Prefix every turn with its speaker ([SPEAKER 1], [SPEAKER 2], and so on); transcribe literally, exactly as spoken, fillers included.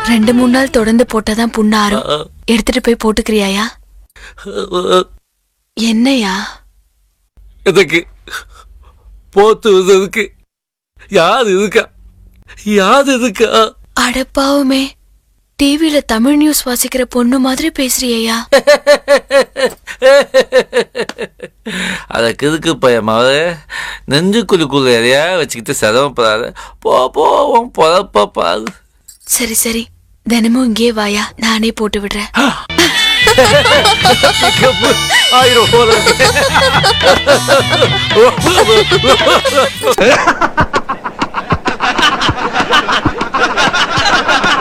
[SPEAKER 1] ரெண்டு மூணு நாள் தொடர்ந்து போட்டாதான் புண்ணாரும். எடுத்துட்டு போய் போட்டுக்கிறியாயா? என்னையா
[SPEAKER 2] எதுக்கு போத்துவதற்கு? யாரு இருக்கா? யாரு இருக்கா?
[SPEAKER 1] அடப்பாவுமே, டிவில தமிழ் நியூஸ் வாசிக்கிற பொண்ணு மாதிரி பேசுறியா?
[SPEAKER 2] அதற்கு இருக்கு பயமாவ நெஞ்சுக்குழுக்குள்ள எதையா வச்சுக்கிட்டு சிரமப்படாத. போ போவோம் பொழப்ப பாரு.
[SPEAKER 1] சரி சரி, தினமும் இங்கே வாயா, நானே போட்டு விடுறேன்.
[SPEAKER 2] ஆயிரம்